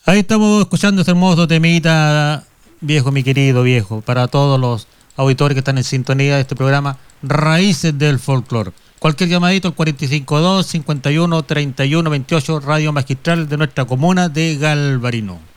Ahí estamos escuchando este hermoso temita, viejo, mi querido viejo, para todos los auditores que están en sintonía de este programa Raíces del Folclor. Cualquier llamadito al 452-51-31-28, Radio Magistral de nuestra comuna de Galvarino.